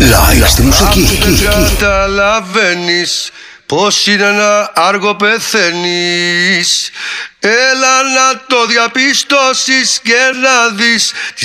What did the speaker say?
Live στη μουσική. Καταλαβαίνεις πως είναι να άργο πεθαίνεις. Έλα να το διαπιστώσεις και να δεις τη